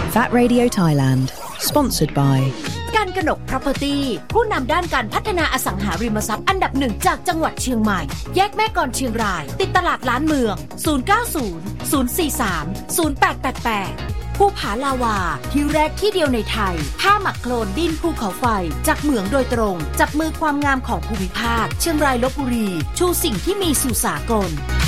That Radio Thailand Sponsored by การกนก Property ผู้นำด้านการพัฒนาอสังหาริมทรัพย์อันดับหนึ่งจากจังหวัดเชียงใหม่แยกแม่กลอนเชียงรายติดตลาดล้านเมือง090 043 0888ภูผาลาวาที่แรกที่เดียวในไทยผ้าหมักโคลนดินภูเขาไฟจากเหมืองโดยตรงจับมือความงามของภูมิภาคเชียงรายลพบุรีชูสิ่งที่มีสู่สากล